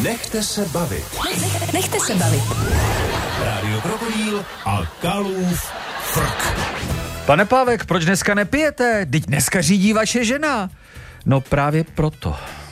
Nechte se bavit. Nechte se bavit. Rádio Krokodýl a Kalův frk. Pane Pávek, proč dneska nepijete? Vždyť dneska řídí vaše žena. No právě proto.